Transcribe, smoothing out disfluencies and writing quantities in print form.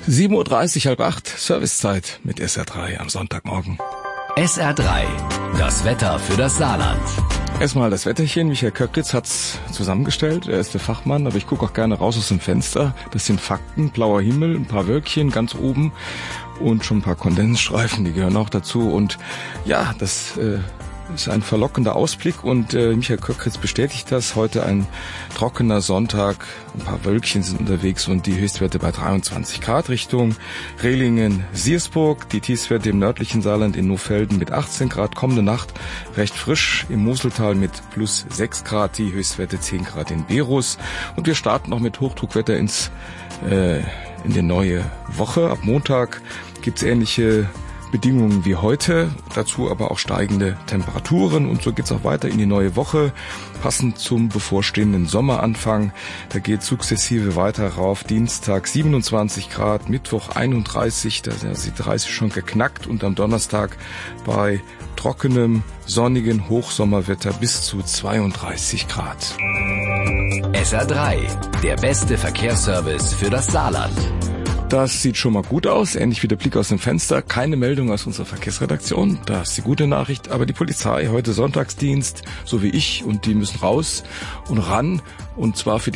7:30 Uhr, 7:30, Servicezeit mit SR3 am Sonntagmorgen. SR3, das Wetter für das Saarland. Erstmal das Wetterchen. Michael Köcklitz hat's zusammengestellt. Er ist der Fachmann, aber ich gucke auch gerne raus aus dem Fenster. Das sind Fakten. Blauer Himmel, ein paar Wölkchen ganz oben und schon ein paar Kondensstreifen, die gehören auch dazu. Und ja, das ist ein verlockender Ausblick und Michael Köcklitz bestätigt das. Heute ein trockener Sonntag, ein paar Wölkchen sind unterwegs und die Höchstwerte bei 23 Grad Richtung Rehlingen-Siersburg. Die Tiefstwerte im nördlichen Saarland in Nohfelden mit 18 Grad. Kommende Nacht recht frisch im Moseltal mit plus 6 Grad. Die Höchstwerte 10 Grad in Berus. Und wir starten noch mit Hochdruckwetter in die neue Woche. Ab Montag gibt's ähnliche Bedingungen wie heute, dazu aber auch steigende Temperaturen und so geht's auch weiter in die neue Woche, passend zum bevorstehenden Sommeranfang. Da geht sukzessive weiter rauf. Dienstag 27 Grad, Mittwoch 31, da sind die 30 schon geknackt und am Donnerstag bei trockenem, sonnigen Hochsommerwetter bis zu 32 Grad. SR3, der beste Verkehrsservice für das Saarland. Das sieht schon mal gut aus, ähnlich wie der Blick aus dem Fenster. Keine Meldung aus unserer Verkehrsredaktion, das ist die gute Nachricht. Aber die Polizei, heute Sonntagsdienst, so wie ich, und die müssen raus und ran. Und zwar für